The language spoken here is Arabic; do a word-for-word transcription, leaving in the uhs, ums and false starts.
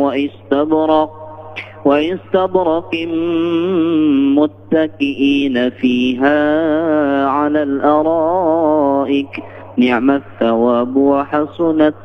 وإستبرق وإستبرق متكئين فيها على الأرائك نعم الثواب وحسنت